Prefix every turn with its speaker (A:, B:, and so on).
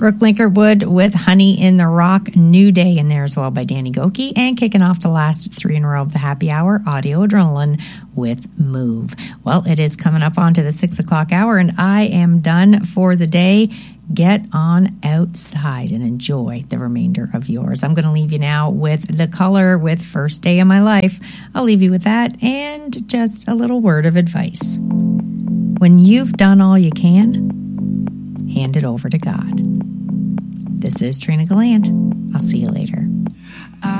A: Brooke Linkerwood with Honey in the Rock. New Day in there as well by Danny Goki. And kicking off the last 3 in a row of the happy hour, Audio Adrenaline with Move. Well, it is coming up onto the 6 o'clock hour, and I am done for the day. Get on outside and enjoy the remainder of yours. I'm going to leave you now with The Color with First Day of My Life. I'll leave you with that and just a little word of advice. When you've done all you can, hand it over to God. This is Trina Galland. I'll see you later.